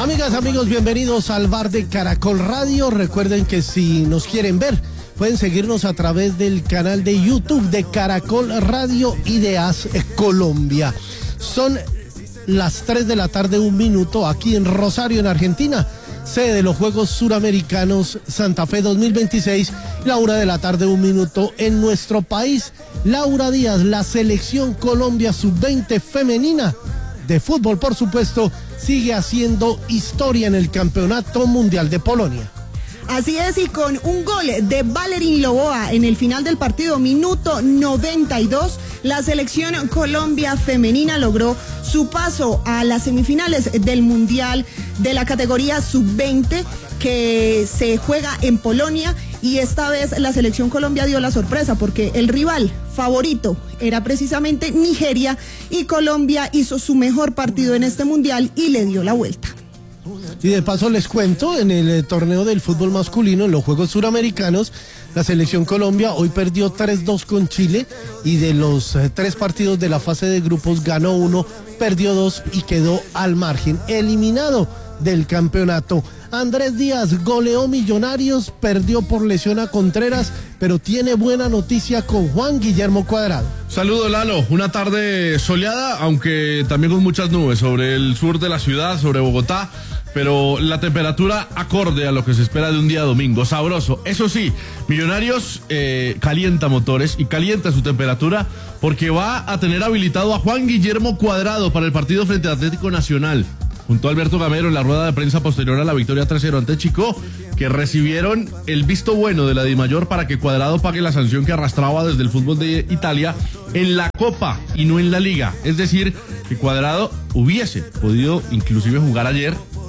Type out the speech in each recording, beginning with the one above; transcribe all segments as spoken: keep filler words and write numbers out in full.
Amigas, amigos, bienvenidos al bar de Caracol Radio. Recuerden que si nos quieren ver, pueden seguirnos a través del canal de YouTube de Caracol Radio y de AS Colombia. Son las tres de la tarde, un minuto, aquí en Rosario, en Argentina, sede de los Juegos Suramericanos Santa Fe dos mil veintiséis, la una de la tarde, un minuto en nuestro país. Laura Díaz, la selección Colombia sub veinte femenina de fútbol, por supuesto, sigue haciendo historia en el Campeonato Mundial de Polonia. Así es, y con un gol de Valerín Loboa en el final del partido, minuto noventa y dos, la selección Colombia femenina logró su paso a las semifinales del Mundial de la categoría sub veinte que se juega en Polonia, y esta vez la selección Colombia dio la sorpresa porque el rival favorito era precisamente Nigeria, y Colombia hizo su mejor partido en este Mundial y le dio la vuelta. Y de paso les cuento, en el eh, torneo del fútbol masculino, en los Juegos Suramericanos, la selección Colombia hoy perdió tres dos con Chile, y de los eh, tres partidos de la fase de grupos ganó uno, perdió dos y quedó al margen, eliminado del campeonato. Andrés Díaz goleó Millonarios, perdió por lesión a Contreras, pero tiene buena noticia con Juan Guillermo Cuadrado. Saludo, Lalo, una tarde soleada, aunque también con muchas nubes sobre el sur de la ciudad, sobre Bogotá, pero la temperatura acorde a lo que se espera de un día domingo, sabroso. Eso sí, Millonarios eh, calienta motores y calienta su temperatura porque va a tener habilitado a Juan Guillermo Cuadrado para el partido frente al Atlético Nacional, junto a Alberto Gamero en la rueda de prensa posterior a la victoria tres cero ante Chico, que recibieron el visto bueno de la Dimayor para que Cuadrado pague la sanción que arrastraba desde el fútbol de Italia en la Copa y no en la Liga. Es decir, que Cuadrado hubiese podido inclusive jugar ayer,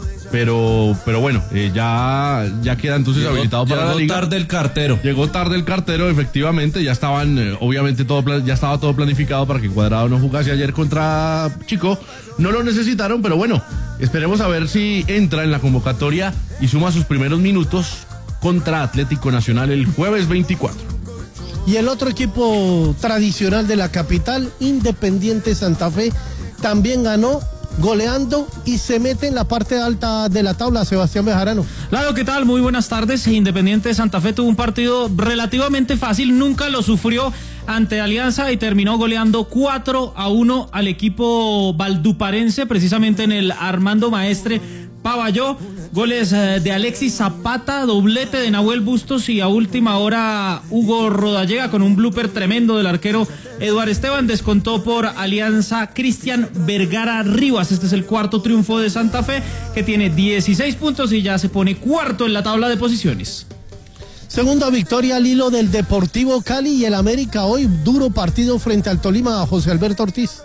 pero pero bueno, eh, ya, ya queda entonces llegó, habilitado para la Liga. Llegó tarde el cartero. Llegó tarde el cartero, efectivamente, ya estaban, eh, obviamente todo ya estaba todo planificado para que Cuadrado no jugase ayer contra Chico. No lo necesitaron, pero bueno, esperemos a ver si entra en la convocatoria y suma sus primeros minutos contra Atlético Nacional el jueves veinticuatro. Y el otro equipo tradicional de la capital, Independiente Santa Fe, también ganó, goleando, y se mete en la parte alta de la tabla. Sebastián Bejarano. Claro, ¿qué tal? Muy buenas tardes. Independiente Santa Fe tuvo un partido relativamente fácil, nunca lo sufrió ante Alianza y terminó goleando cuatro a uno al equipo valduparense, precisamente en el Armando Maestre Pavalló. Goles de Alexis Zapata, doblete de Nahuel Bustos, y a última hora Hugo Rodallega con un blooper tremendo del arquero Eduardo Esteban. Descontó por Alianza Cristian Vergara Rivas. Este es el cuarto triunfo de Santa Fe, que tiene dieciséis puntos y ya se pone cuarto en la tabla de posiciones. Segunda victoria al hilo del Deportivo Cali, y el América hoy, duro partido frente al Tolima. A José Alberto Ortiz.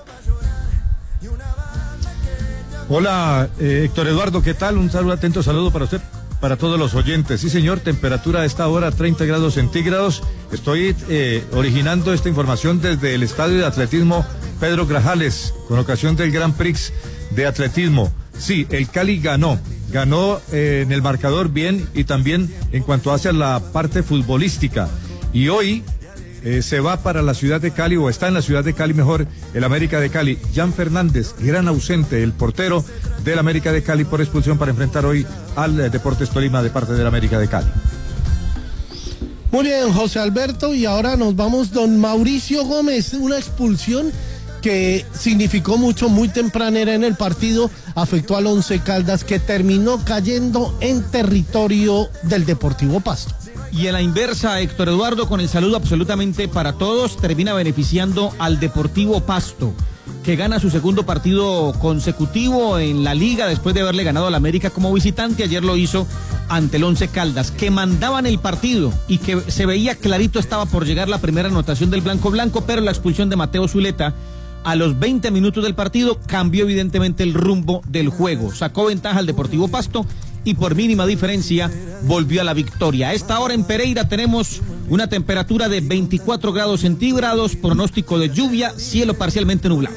Hola, eh, Héctor Eduardo, ¿qué tal? Un saludo, atento saludo para usted, para todos los oyentes. Sí, señor, temperatura a esta hora treinta grados centígrados. Estoy eh, originando esta información desde el estadio de atletismo Pedro Grajales, con ocasión del Grand Prix de atletismo. Sí, el Cali ganó, ganó eh, en el marcador bien, y también en cuanto hace a la parte futbolística. Y hoy Eh, se va para la ciudad de Cali, o está en la ciudad de Cali mejor, el América de Cali. Jan Fernández, gran ausente, el portero del América de Cali, por expulsión, para enfrentar hoy al eh, Deportes Tolima de parte del América de Cali. Muy bien, José Alberto, y ahora nos vamos don Mauricio Gómez. Una expulsión que significó mucho, muy tempranera en el partido, afectó al Once Caldas, que terminó cayendo en territorio del Deportivo Pasto. Y en la inversa, Héctor Eduardo, con el saludo absolutamente para todos, termina beneficiando al Deportivo Pasto, que gana su segundo partido consecutivo en la liga después de haberle ganado al América como visitante. Ayer lo hizo ante el Once Caldas, que mandaban el partido y que se veía clarito estaba por llegar la primera anotación del Blanco Blanco, pero la expulsión de Mateo Zuleta a los veinte minutos del partido cambió evidentemente el rumbo del juego. Sacó ventaja al Deportivo Pasto y por mínima diferencia volvió a la victoria. A esta hora en Pereira tenemos una temperatura de veinticuatro grados centígrados, pronóstico de lluvia, cielo parcialmente nublado.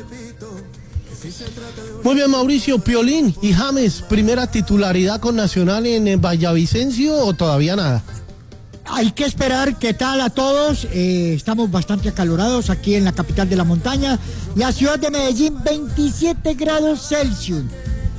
Muy bien, Mauricio. Piolín y James, primera titularidad con Nacional en Villavicencio, ¿o todavía nada? Hay que esperar. ¿Qué tal a todos? Eh, estamos bastante acalorados aquí en la capital de la montaña, la ciudad de Medellín, veintisiete grados Celsius.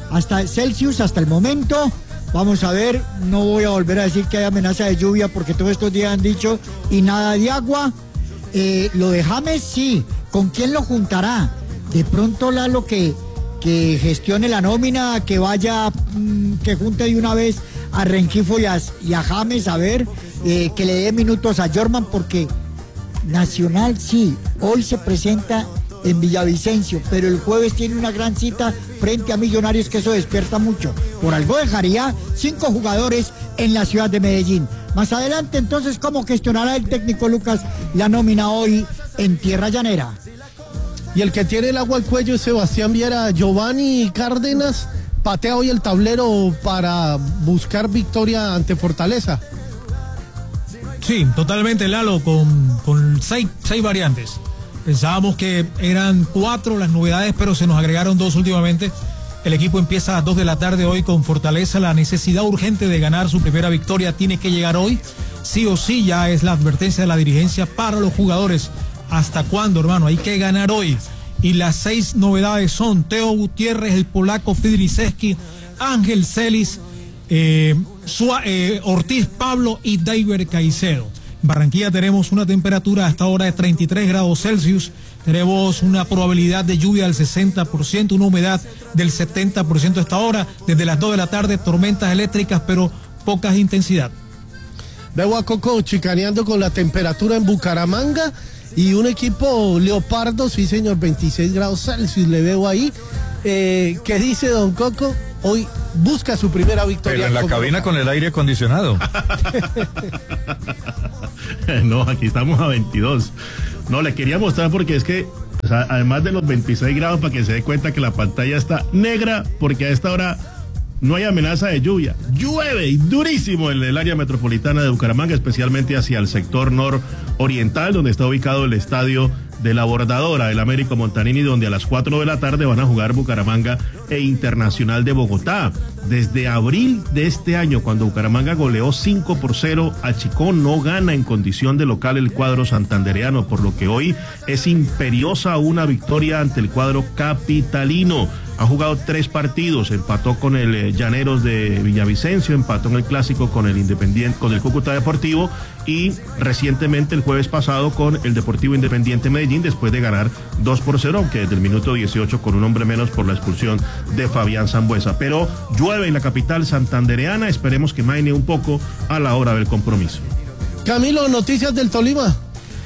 hasta Celsius hasta el momento. Vamos a ver, no voy a volver a decir que hay amenaza de lluvia porque todos estos días han dicho y nada de agua. Eh, lo de James, sí. ¿Con quién lo juntará? De pronto Lalo que, que gestione la nómina, que vaya, mmm, que junte de una vez a Rengifo y a, y a James, a ver, eh, que le dé minutos a Jorman, porque Nacional sí, hoy se presenta en Villavicencio, pero el jueves tiene una gran cita frente a Millonarios, que eso despierta mucho. Por algo dejaría cinco jugadores en la ciudad de Medellín. Más adelante, entonces, ¿cómo gestionará el técnico Lucas la nómina hoy en Tierra Llanera? Y el que tiene el agua al cuello es Sebastián Viera. Giovanni Cárdenas patea hoy el tablero para buscar victoria ante Fortaleza. Sí, totalmente, Lalo, con, con seis, seis variantes. Pensábamos que eran cuatro las novedades, pero se nos agregaron dos últimamente. El equipo empieza a las dos de la tarde hoy con Fortaleza. La necesidad urgente de ganar su primera victoria tiene que llegar hoy. Sí o sí, ya es la advertencia de la dirigencia para los jugadores. ¿Hasta cuándo, hermano? Hay que ganar hoy. Y las seis novedades son Teo Gutiérrez, el polaco Fidriszewski, Ángel Celis, eh, Sua, eh, Ortiz Pablo y David Caicedo. En Barranquilla tenemos una temperatura hasta ahora de treinta y tres grados Celsius. Tenemos una probabilidad de lluvia del sesenta por ciento, una humedad del setenta por ciento hasta ahora. Desde las dos de la tarde, tormentas eléctricas, pero poca intensidad. Veo a Coco chicaneando con la temperatura en Bucaramanga y un equipo Leopardo, sí señor, veintiséis grados Celsius, le veo ahí. Eh, ¿Qué dice don Coco? Hoy busca su primera victoria. Pero en la cabina con el aire acondicionado. No, aquí estamos a veintidós. No, le quería mostrar porque es que, o sea, además de los veintiséis grados, para que se dé cuenta que la pantalla está negra, porque a esta hora no hay amenaza de lluvia. Llueve y durísimo en el área metropolitana de Bucaramanga, especialmente hacia el sector nororiental, donde está ubicado el estadio de la Bordadora, el Américo Montanini, donde a las cuatro de la tarde van a jugar Bucaramanga e Internacional de Bogotá. Desde abril de este año, cuando Bucaramanga goleó cinco por cero a Chicó, no gana en condición de local el cuadro santandereano, por lo que hoy es imperiosa una victoria ante el cuadro capitalino. Ha jugado tres partidos, empató con el eh, Llaneros de Villavicencio, empató en el Clásico con el Independiente, con el Cúcuta Deportivo y recientemente el jueves pasado con el Deportivo Independiente Medellín, después de ganar dos por cero, aunque desde el minuto dieciocho con un hombre menos por la expulsión de Fabián Sambuesa. Pero llueve en la capital santandereana, esperemos que maine un poco a la hora del compromiso. Camilo, noticias del Tolima.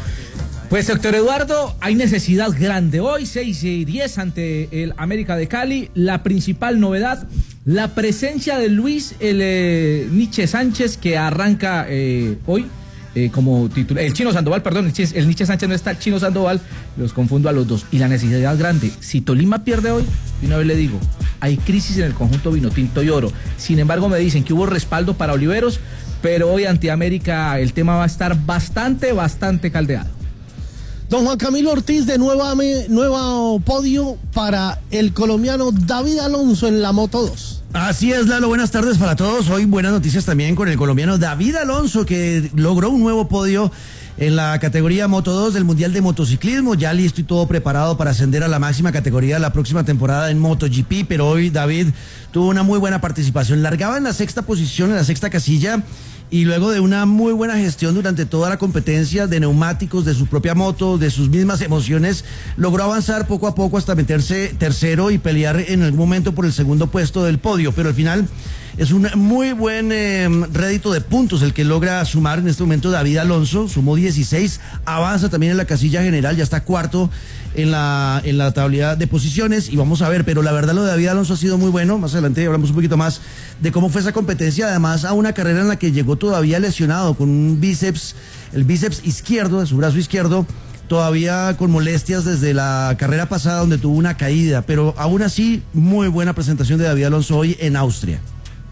Pues, doctor Eduardo, hay necesidad grande. Hoy, seis y diez, ante el América de Cali. La principal novedad, la presencia de Luis el eh, Nietzsche Sánchez, que arranca eh, hoy eh, como titular. El Chino Sandoval, perdón, el, el Nietzsche Sánchez no está, el Chino Sandoval, los confundo a los dos. Y la necesidad grande, si Tolima pierde hoy, de una vez le digo, hay crisis en el conjunto Vinotinto y Oro. Sin embargo, me dicen que hubo respaldo para Oliveros, pero hoy ante América el tema va a estar bastante, bastante caldeado. Don Juan Camilo Ortiz, de nueva, nuevo podio para el colombiano David Alonso en la Moto dos. Así es, Lalo, buenas tardes para todos. Hoy buenas noticias también con el colombiano David Alonso, que logró un nuevo podio en la categoría Moto dos del Mundial de Motociclismo, ya listo y todo preparado para ascender a la máxima categoría la próxima temporada en MotoGP, pero hoy David tuvo una muy buena participación, largaba en la sexta posición, en la sexta casilla, y luego de una muy buena gestión durante toda la competencia de neumáticos, de su propia moto, de sus mismas emociones, logró avanzar poco a poco hasta meterse tercero y pelear en algún momento por el segundo puesto del podio, pero al final es un muy buen eh, rédito de puntos el que logra sumar en este momento David Alonso, sumó dieciséis, avanza también en la casilla general, ya está cuarto en la en la tabla de posiciones y vamos a ver, pero la verdad lo de David Alonso ha sido muy bueno, más adelante hablamos un poquito más de cómo fue esa competencia, además a una carrera en la que llegó todavía lesionado con un bíceps, el bíceps izquierdo de su brazo izquierdo, todavía con molestias desde la carrera pasada donde tuvo una caída, pero aún así muy buena presentación de David Alonso hoy en Austria.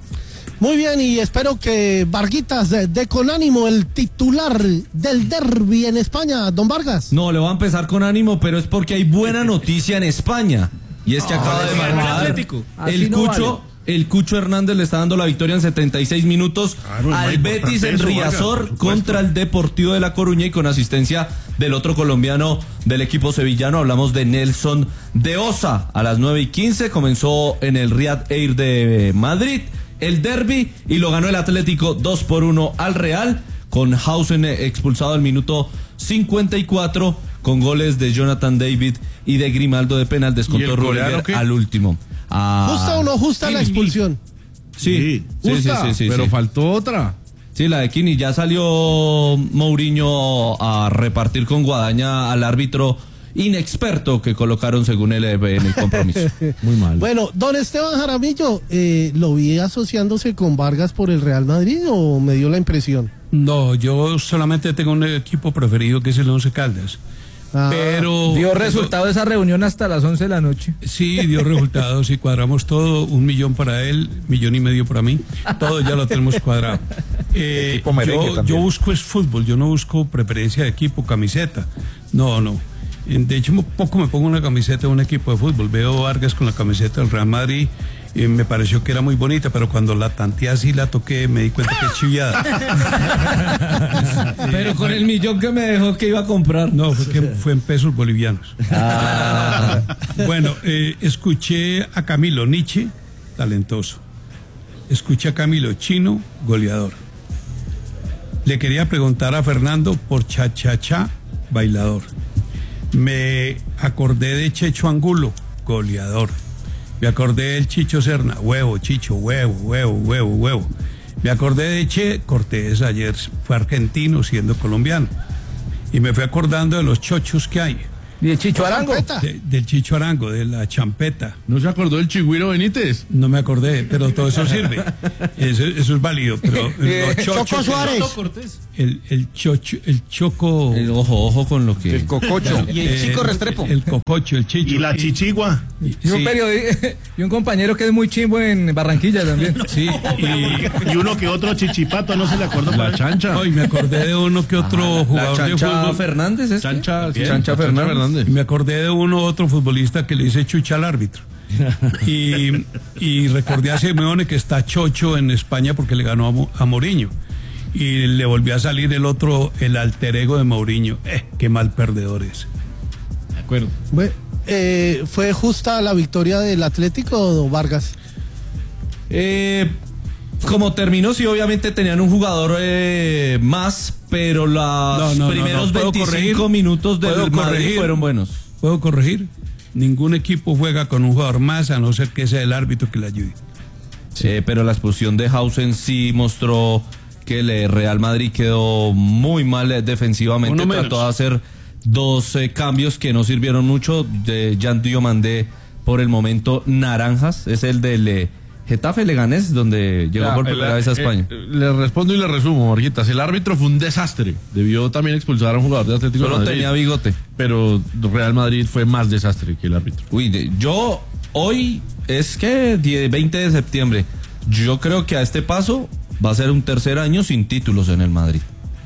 Muy bien, y espero que Varguitas de, de con ánimo, el titular del derbi en España, don Vargas. No, le voy a empezar con ánimo, pero es porque hay buena noticia en España. Y es que acaba de marcar el Cucho El Cucho Hernández le está dando la victoria en setenta y seis minutos Claro, al Betis en eso, Riazor Vargas, contra el Deportivo de La Coruña y con asistencia del otro colombiano del equipo sevillano. Hablamos de Nelson de Osa. A las nueve y quince comenzó en el Riyadh Air de Madrid el derbi y lo ganó el Atlético dos por uno al Real, con Hausen expulsado al minuto cincuenta y cuatro con goles de Jonathan David y de Grimaldo de penal. Descontó Rudiger al último. Ah, ¿Justa o no justa la expulsión? Sí, sí, Justa, sí, sí, sí, pero sí. faltó otra. Sí, la de Kini. Ya salió Mourinho a repartir con guadaña al árbitro inexperto que colocaron según él en el compromiso. Muy mal. Bueno, don Esteban Jaramillo, eh, ¿lo vi asociándose con Vargas por el Real Madrid o me dio la impresión? No, yo solamente tengo un equipo preferido que es el Once Caldas. Ah, Pero Dio resultado de esa reunión hasta las once de la noche. sí, dio resultados y cuadramos todo, un millón para él, millón y medio para mí, todo ya lo tenemos cuadrado. Eh, Equipo merengue yo, también. yo busco es fútbol, yo no busco preferencia de equipo, camiseta, no, no. De hecho, poco me pongo una camiseta de un equipo de fútbol. Veo a Vargas con la camiseta del Real Madrid. Eh, me pareció que era muy bonita, pero cuando la tanteé así, la toqué, me di cuenta que es chiviada. Pero con el millón que me dejó que iba a comprar. No, fue, que fue en pesos bolivianos. Ah. Bueno, eh, escuché a Camilo Nietzsche, talentoso. Escuché a Camilo Chino, goleador. Le quería preguntar a Fernando por Cha Cha Cha, bailador. Me acordé de Checho Angulo, goleador. Me acordé del Chicho Serna, huevo, Chicho, huevo, huevo, huevo, huevo. Me acordé de Che Cortés, ayer fue argentino siendo colombiano. Y me fui acordando de los chochos que hay. ¿Y el Chicho Arango? De- del Chicho Arango, de la champeta. ¿No se acordó del Chigüiro Benítez? No me acordé, pero todo eso sirve. Eso, eso es válido, pero los chochos... Choco Suárez. El, el chocho, el choco... El ojo, ojo con lo que... El cococho. Y el Chico el- Restrepo. El, cococho, el chicho. Y la chichigua. Y un Sí. periodista y un compañero que es muy chimbo en Barranquilla también. Sí, y... Y uno que otro chichipato, no se le acordó. La chancha. Hoy me acordé de uno que otro La jugador de Chancha fútbol. Fernández, ¿es? Chancha, sí, Chancha Fernández. Y me acordé de uno otro futbolista que le dice chucha al árbitro. Y, y recordé a Simeone que está chocho en España porque le ganó a, Mo- a Mourinho. Y le volvió a salir el otro, el alter ego de Mourinho. Eh, qué mal perdedor es. De acuerdo. Bue- eh, ¿Fue justa la victoria del Atlético, Vargas? Eh, como terminó, sí, obviamente tenían un jugador eh, más, pero los No, no, no, primeros no, ¿puedo veinticinco corregir? minutos del ¿Puedo Madrid corregir? fueron buenos. ¿Puedo corregir? Ningún equipo juega con un jugador más a no ser que sea el árbitro que le ayude. Sí, pero la expulsión de Hausen sí mostró que el eh, Real Madrid quedó muy mal eh, defensivamente. Uno Trató menos. de hacer dos eh, cambios que no sirvieron mucho. De Jan Diomandé, por el momento, naranjas. Es el del eh, Getafe Leganés, donde llegó Ya, por primera el- vez a eh, España. eh, le respondo y le resumo, Marquitas. El árbitro fue un desastre. Debió también expulsar a un jugador de Atlético de Solo Madrid. tenía bigote. Pero Real Madrid fue más desastre que el árbitro. Uy, de- yo hoy es que die- veinte de septiembre. Yo creo que a este paso va a ser un tercer año sin títulos en el Madrid.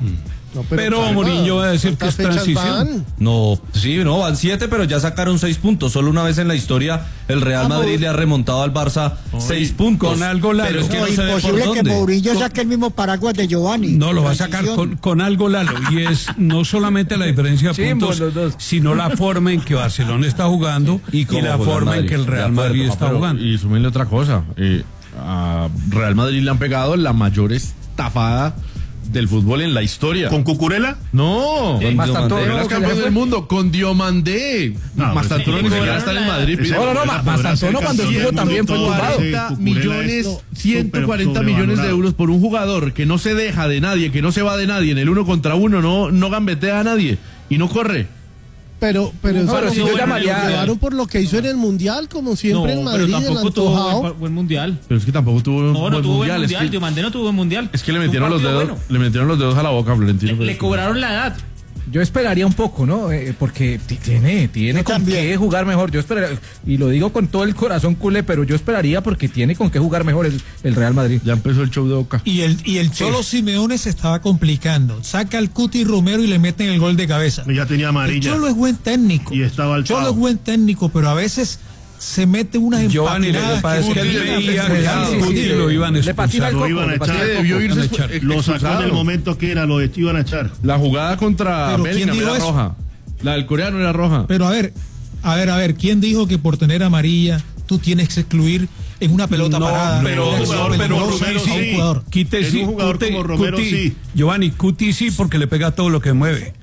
No, Pero calma, Mourinho va a decir que ¿cuántas es fechas transición. van? No, sí, no, van siete, pero ya sacaron seis puntos. Solo una vez en la historia el Real Ah, Madrid Mou- le ha remontado al Barça seis puntos. con algo largo. Pero es que No, no, se ve por imposible que dónde. Mourinho saque el mismo paraguas de Giovanni. No, lo va a sacar Transición. con, con algo, Lalo, y es no solamente la diferencia de Chimbo, puntos, los dos. sino la forma en que Barcelona está jugando Y y, cómo la juega el forma en Madrid. que el De Real acuerdo. Madrid Ah, está Pero- jugando. Y súmenle otra cosa. Eh, a Real Madrid le han pegado la mayor estafada del fútbol en la historia. ¿Con Cucurella? No, Con Mastantuono, Diomandé. las campeones del mundo, con Diomandé. No, Mastantuono pues ni sí, siquiera sí, está en el sí. Madrid. Ese pide- No, no, no, Cucurella Ma- podrá Mastantuono ser cuando campeón estuvo del también fue mundo, tumbado. cuarenta sí, millones, Cucurella es ciento cuarenta súper millones de sobrevalorado. euros por un jugador que no se deja de nadie, que no se va de nadie en el uno contra uno, no, no gambetea a nadie y no corre. Pero, pero, No, pero eso sí lo yo llamaría- llevaron por lo que hizo en el Mundial, como siempre en Madrid, el antojado. buen, buen mundial. Pero es que tampoco tuvo un No, no buen tuvo buen mundial. Es mundial. que, Diomandé no tuvo buen mundial. es que le Fue un metieron los partido dedos, bueno. le metieron los dedos a la boca a Florentino. Le, Pérez. le cobraron la edad. Yo esperaría un poco, ¿no? Eh, porque t- tiene, tiene Yo con también. qué jugar mejor. Yo esperaría, y lo digo con todo el corazón culé, pero yo esperaría porque tiene con qué jugar mejor el, el Real Madrid. Ya empezó el show de Boca. Y el, y el Cholo Simeone se estaba complicando. Saca al Cuti Romero y le meten el gol de cabeza. Y ya tenía El amarilla. Cholo es buen técnico. Y estaba al Cholo pavo. es buen técnico, pero a veces se mete unas Giovanni, lo que empatinadas pasa es que él divina, veía pero- que al sí, sí, Cuti sí. lo iban a Le patina el expulsar. coco, Lo iban a le patina echar, el debió coco. irse Van a expu- echar. Lo sacó expulsado. en el momento que era, lo iban a echar. La jugada contra Pero ¿quién Bellingham dijo era eso? roja. La del coreano era roja. Pero a ver, a ver, a ver, ¿quién dijo que por tener amarilla tú tienes que excluir en una pelota No, parada? pero- una acción pero- pero peligrosa Romero a un sí. jugador? Quite En sí, un jugador Cuti- como Romero, Cuti- sí. Giovanni, Cuti sí, porque le pega todo lo que mueve.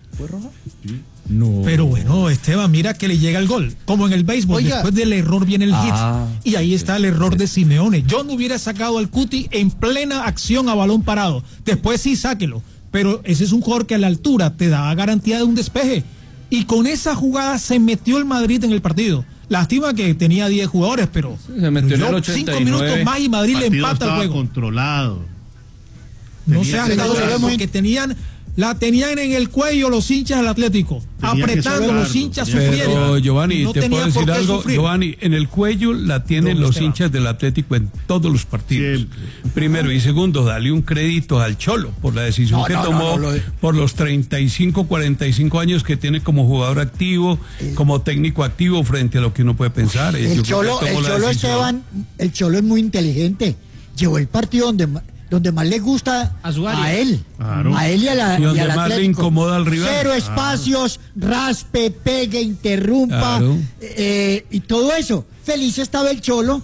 No. Pero bueno, Esteban, mira que le llega el gol. Como en el béisbol, Oiga. después del error viene el hit. Ah, Y ahí está el error de Simeone. Yo no hubiera sacado al Cuti en plena acción a balón parado. Después sí, sáquelo. Pero ese es un jugador que a la altura te da garantía de un despeje. Y con esa jugada se metió el Madrid en el partido. Lástima que tenía diez jugadores, pero se metió en yo, el ochenta y cinco minutos nueve. más y Madrid le partido empata el estaba juego. controlado. No Tenía se ha que dado sacar. porque tenían, la tenían en el cuello los hinchas del Atlético, Tenía que apretando, sacarlo, los hinchas tenía que sufrieron. Pero Giovanni, Y no te tenía puedo por decir qué algo, sufrir. Giovanni, en el cuello la tienen ¿Dónde los está? hinchas del Atlético en todos los partidos. Siempre. Primero y segundo, dale un crédito al Cholo por la decisión No, que no, no, tomó no, lo de- por los treinta y cinco, cuarenta y cinco años que tiene como jugador activo, como técnico activo frente a lo que uno puede pensar. Eh, El yo creo Cholo, que tomó el la Cholo decisión. Esteban, el Cholo es muy inteligente. Llevó el partido donde, ma- donde más le gusta A su área. a él. Claro. A él y, a la, Y donde y al más le Atlético. incomoda al rival. Cero espacios, raspe, pegue, interrumpa, Claro. eh, y todo eso. Feliz estaba el Cholo.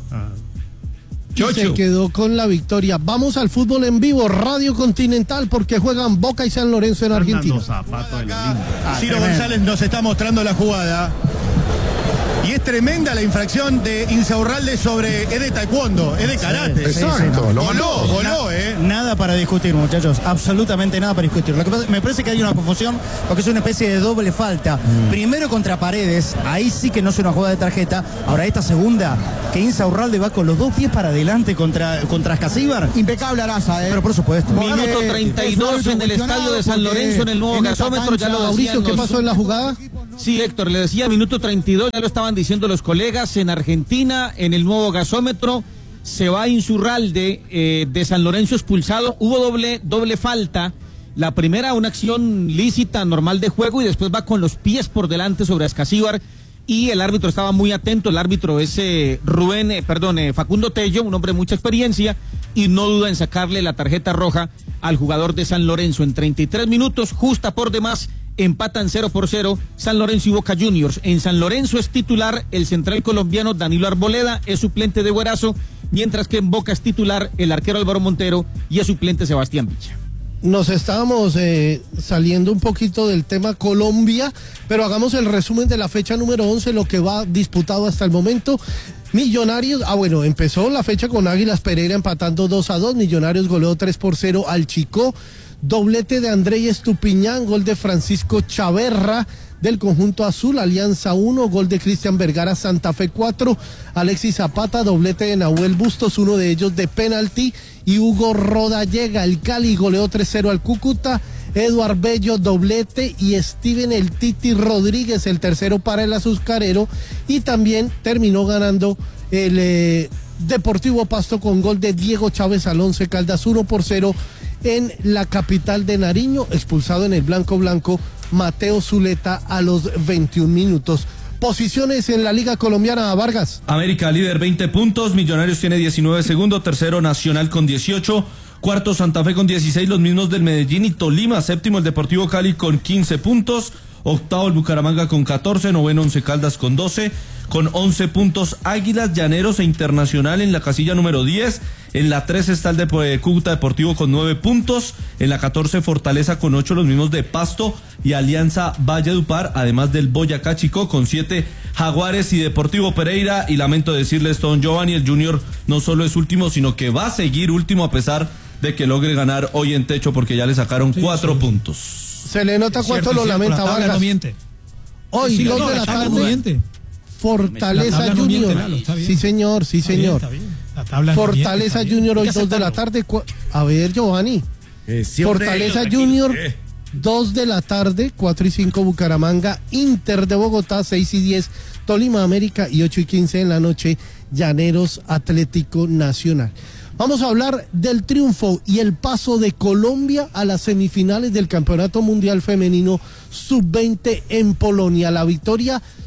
Y se Chocho. quedó con la victoria. Vamos al fútbol en vivo, Radio Continental, porque juegan Boca y San Lorenzo en Argentina. Fernando Zapato de la Linda. Ciro González nos está mostrando la jugada. Y es tremenda la infracción de Insaurralde sobre. Es de taekwondo, es de karate. Exacto, lo Voló, mandó. voló, eh. Nada para discutir, muchachos. Absolutamente nada para discutir. Lo que pasa- me parece que hay una confusión porque es una especie de doble falta. Primero contra Paredes, ahí sí que no es una jugada de tarjeta. Ahora esta segunda, que Insaurralde va con los dos pies para adelante contra, contra Escasíbar. Impecable Araza, ¿eh? Pero por supuesto. Minuto treinta y dos en el estadio de San Lorenzo, en el nuevo gasómetro, ya lo Mauricio, decían ¿qué los- pasó en la jugada? Sí, Héctor, le decía minuto treinta y dos, ya lo estaban diciendo los colegas en Argentina, en el nuevo gasómetro, se va Insaurralde eh, de San Lorenzo expulsado, hubo doble, doble falta, la primera una acción lícita, normal de juego, y después va con los pies por delante sobre Escasíbar, y el árbitro estaba muy atento, el árbitro es eh, Rubén, eh, perdón, eh, Facundo Tello, un hombre de mucha experiencia, y no duda en sacarle la tarjeta roja al jugador de San Lorenzo en treinta y tres minutos, justa por demás. Empatan cero por cero San Lorenzo y Boca Juniors. En San Lorenzo es titular el central colombiano Danilo Arboleda, es suplente de Guerazo, mientras que en Boca es titular el arquero Álvaro Montero y es suplente Sebastián Villa. Nos estábamos eh, saliendo un poquito del tema Colombia, pero hagamos el resumen de la fecha número once, lo que va disputado hasta el momento. Millonarios, ah bueno, empezó la fecha con Águilas Pereira empatando dos a dos, Millonarios goleó tres por cero al Chicó, doblete de André Estupiñán, gol de Francisco Chaverra del conjunto azul, Alianza uno, gol de Cristian Vergara, Santa Fe cuatro, Alexis Zapata, doblete de Nahuel Bustos, uno de ellos de penalti, y Hugo Rodallega, el Cali goleó tres cero al Cúcuta, Eduard Bello, doblete, y Steven el Titi Rodríguez, el tercero para el azucarero, y también terminó ganando el eh, Deportivo Pasto con gol de Diego Chávez al Once Caldas, uno por cero en la capital de Nariño, expulsado en el blanco blanco Mateo Zuleta a los veintiún minutos. Posiciones en la Liga Colombiana, Vargas. América líder veinte puntos, Millonarios tiene diecinueve segundo, tercero Nacional con dieciocho, cuarto Santa Fe con dieciséis, los mismos del Medellín y Tolima, séptimo el Deportivo Cali con quince puntos, octavo el Bucaramanga con catorce, noveno Once Caldas con doce, con once puntos Águilas, Llaneros e Internacional en la casilla número diez, en la trece está el de Cúcuta Deportivo con nueve puntos, en la catorce Fortaleza con ocho, los mismos de Pasto y Alianza Valledupar, además del Boyacá Chicó con siete, Jaguares y Deportivo Pereira, y lamento decirles, don Giovanni, el Junior no solo es último, sino que va a seguir último a pesar de que logre ganar hoy en techo porque ya le sacaron sí, cuatro sí. puntos. Se le nota es cuánto cierto, lo es lamenta cierto, la Vargas. No miente. Hoy, sí, dos no, de la, la tarde, no miente. Fortaleza no Junior. miente, Lalo, sí, señor, sí, está señor. Bien, bien. La tabla Fortaleza no miente, Junior hoy, bien. dos de la tarde. A ver, Giovanni. Eh, sí, Fortaleza hombre, Junior, eh. dos de la tarde, cuatro y cinco Bucaramanga, Inter de Bogotá, seis y diez Tolima América, y ocho y quince en la noche Llaneros Atlético Nacional. Vamos a hablar del triunfo y el paso de Colombia a las semifinales del Campeonato Mundial Femenino sub veinte en Polonia. La victoria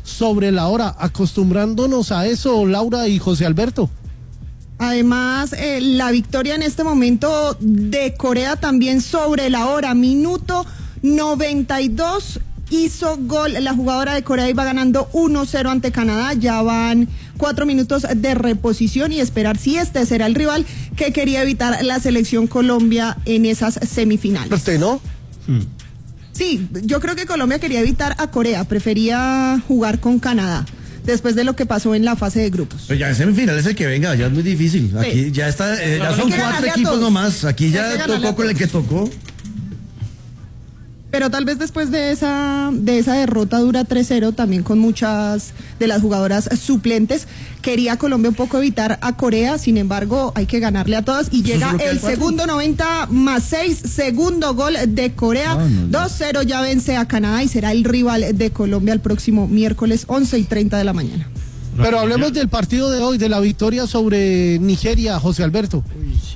sobre la hora, acostumbrándonos a eso, Laura y José Alberto. Además, eh, la victoria en este momento de Corea también sobre la hora, minuto noventa y dos, hizo gol la jugadora de Corea, iba ganando uno cero ante Canadá, ya van cuatro minutos de reposición y esperar si este será el rival que quería evitar la selección Colombia en esas semifinales. ¿Usted no? Hmm. Sí, yo creo que Colombia quería evitar a Corea, prefería jugar con Canadá. Después de lo que pasó en la fase de grupos. Pero ya en semifinales el que venga, ya es muy difícil. Aquí sí. ya está, eh, ya son cuatro equipos nomás. Aquí ya tocó con el que tocó. Pero tal vez después de esa de esa derrota dura tres cero, también con muchas de las jugadoras suplentes, quería Colombia un poco evitar a Corea, sin embargo hay que ganarle a todas y llega el segundo noventa más seis, segundo gol de Corea, ah, no, no. dos cero ya vence a Canadá y será el rival de Colombia el próximo miércoles once y treinta de la mañana. Pero hablemos del partido de hoy, de la victoria sobre Nigeria, José Alberto. Uy, sí.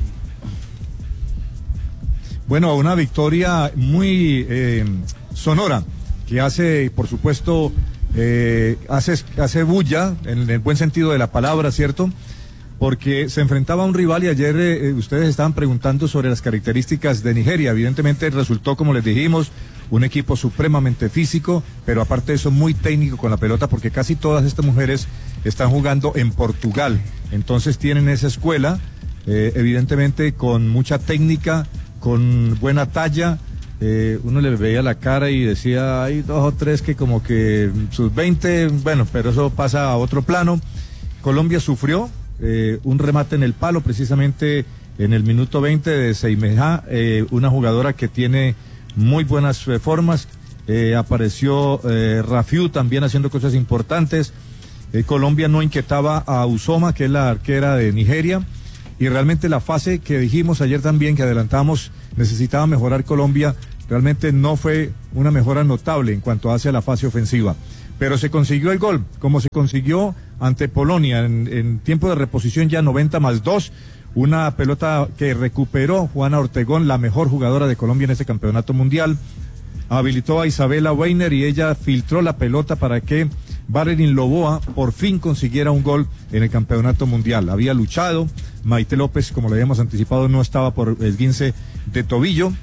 Bueno, una victoria muy eh, sonora, que hace, por supuesto, eh, hace, hace bulla, en el buen sentido de la palabra, ¿cierto? Porque se enfrentaba a un rival y ayer eh, ustedes estaban preguntando sobre las características de Nigeria. Evidentemente resultó, como les dijimos, un equipo supremamente físico, pero aparte de eso muy técnico con la pelota, porque casi todas estas mujeres están jugando en Portugal. Entonces tienen esa escuela, eh, evidentemente con mucha técnica, con buena talla, eh, uno le veía la cara y decía, hay dos o tres que como que sus veinte, bueno, pero eso pasa a otro plano. Colombia sufrió eh, un remate en el palo, precisamente en el minuto veinte de Seimejá, eh, una jugadora que tiene muy buenas eh, formas, eh, apareció eh, Rafiu también haciendo cosas importantes. eh, Colombia no inquietaba a Uzoma, que es la arquera de Nigeria. Y realmente la fase que dijimos ayer también, que adelantamos, necesitaba mejorar Colombia, realmente no fue una mejora notable en cuanto hace a la fase ofensiva. Pero se consiguió el gol, como se consiguió ante Polonia, en, en tiempo de reposición ya noventa más dos, una pelota que recuperó Juana Ortegón, la mejor jugadora de Colombia en este campeonato mundial. Habilitó a Isabela Weiner y ella filtró la pelota para que Valerín Loboa por fin consiguiera un gol en el campeonato mundial. Había luchado, Maite López, como lo habíamos anticipado, no estaba por esguince de tobillo.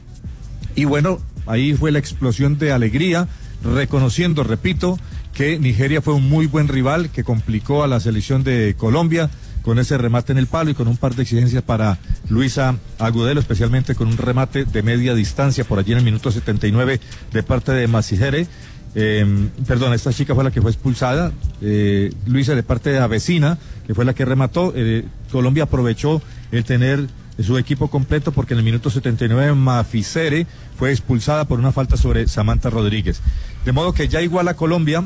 Y bueno, ahí fue la explosión de alegría, reconociendo, repito, que Nigeria fue un muy buen rival que complicó a la selección de Colombia con ese remate en el palo y con un par de exigencias para Luisa Agudelo, especialmente con un remate de media distancia por allí en el minuto setenta y nueve de parte de Masijere. Eh, perdón, esta chica fue la que fue expulsada, eh, Luisa de parte de Avecina, que fue la que remató. eh, Colombia aprovechó el tener su equipo completo porque en el minuto setenta y nueve Mafisere fue expulsada por una falta sobre Samantha Rodríguez. De modo que ya iguala Colombia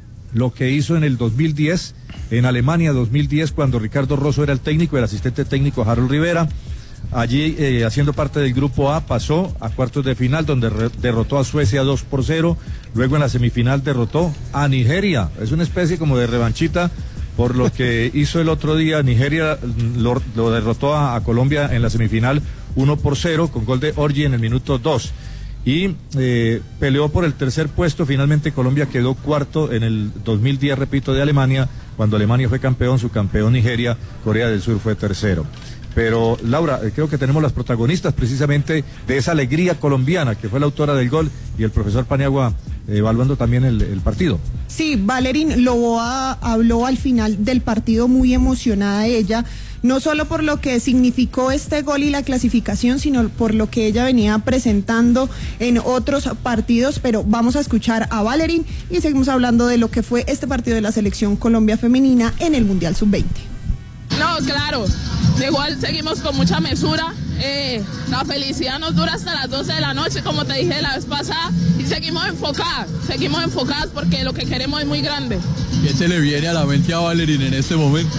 lo que hizo en el dos mil diez, en Alemania dos mil diez, cuando Ricardo Rosso era el técnico, el asistente técnico Harold Rivera. Allí, eh, haciendo parte del grupo A, pasó a cuartos de final, donde re- derrotó a Suecia dos por cero. Luego en la semifinal derrotó a Nigeria. Es una especie como de revanchita por lo que hizo el otro día. Nigeria lo, lo derrotó a, a Colombia en la semifinal uno por cero, con gol de Orgi en el minuto dos. Y eh, peleó por el tercer puesto. Finalmente Colombia quedó cuarto en el dos mil diez, repito, de Alemania. Cuando Alemania fue campeón, su campeón Nigeria, Corea del Sur fue tercero. Pero, Laura, creo que tenemos las protagonistas precisamente de esa alegría colombiana, que fue la autora del gol, y el profesor Paniagua eh, evaluando también el, el partido. Sí, Valerín Loboa habló al final del partido muy emocionada ella, no solo por lo que significó este gol y la clasificación, sino por lo que ella venía presentando en otros partidos. Pero vamos a escuchar a Valerín y seguimos hablando de lo que fue este partido de la selección Colombia femenina en el Mundial sub veinte. No, claro, igual seguimos con mucha mesura, eh, la felicidad nos dura hasta las doce de la noche, como te dije la vez pasada, y seguimos enfocadas, seguimos enfocadas porque lo que queremos es muy grande. ¿Qué se le viene a la mente a Valerín en este momento?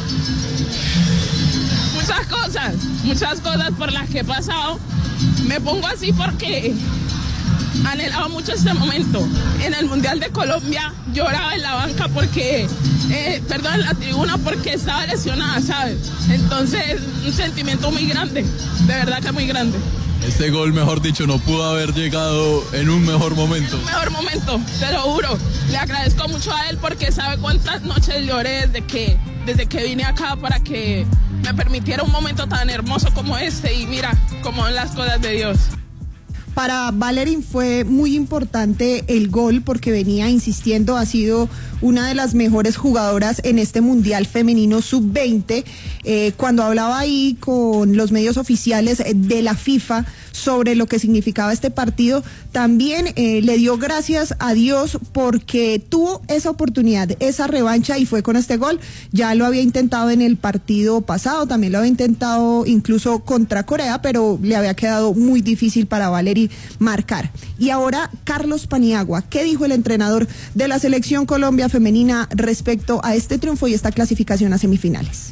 Muchas cosas, muchas cosas por las que he pasado. Me pongo así porque anhelaba mucho este momento. En el Mundial de Colombia lloraba en la banca porque, eh, perdón, en la tribuna porque estaba lesionada, ¿sabes? Entonces, un sentimiento muy grande, de verdad que muy grande. Este gol, mejor dicho, no pudo haber llegado en un mejor momento. En un mejor momento, te lo juro. Le agradezco mucho a él porque sabe cuántas noches lloré desde que, desde que vine acá para que me permitiera un momento tan hermoso como este. Y mira cómo son las cosas de Dios. Para Valerín fue muy importante el gol porque venía insistiendo, ha sido una de las mejores jugadoras en este Mundial Femenino sub veinte. Eh, cuando hablaba ahí con los medios oficiales de la FIFA sobre lo que significaba este partido, también eh, le dio gracias a Dios porque tuvo esa oportunidad, esa revancha y fue con este gol. Ya lo había intentado en el partido pasado, también lo había intentado incluso contra Corea, pero le había quedado muy difícil para Valery marcar. Y ahora Carlos Paniagua, ¿qué dijo el entrenador de la Selección Colombia Femenina respecto a este triunfo y esta clasificación a semifinales?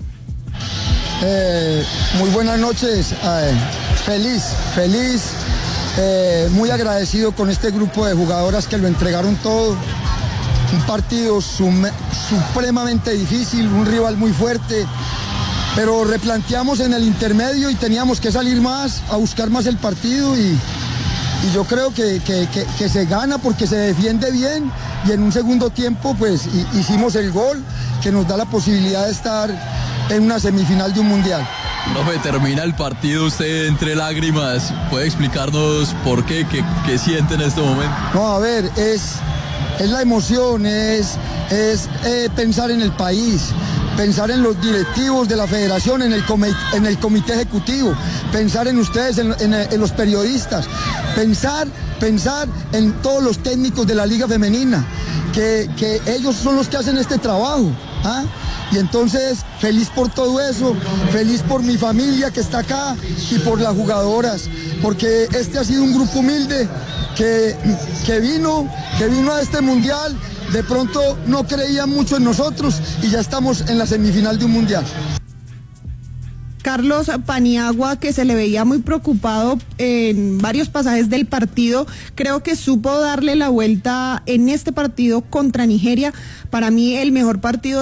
Eh, muy buenas noches, eh, feliz, feliz, eh, muy agradecido con este grupo de jugadoras que lo entregaron todo. Un partido sum, supremamente difícil, un rival muy fuerte, pero replanteamos en el intermedio y teníamos que salir más, a buscar más el partido y, y yo creo que, que, que, que se gana porque se defiende bien y en un segundo tiempo pues hicimos el gol que nos da la posibilidad de estar en una semifinal de un mundial. Profe, termina el partido usted entre lágrimas. ¿Puede explicarnos por qué? ¿Qué, qué siente en este momento? No, a ver, es, es la emoción, es, es eh, pensar en el país, pensar en los directivos de la federación, en el, comité, en el comité ejecutivo, pensar en ustedes, en, en, en los periodistas, pensar, pensar en todos los técnicos de la Liga Femenina, que, que ellos son los que hacen este trabajo. ¿Ah? Y entonces, feliz por todo eso, feliz por mi familia que está acá y por las jugadoras, porque este ha sido un grupo humilde que, que vino, que vino a este mundial, de pronto no creían mucho en nosotros y ya estamos en la semifinal de un mundial. Carlos Paniagua, que se le veía muy preocupado en varios pasajes del partido, creo que supo darle la vuelta en este partido contra Nigeria. Para mí el mejor partido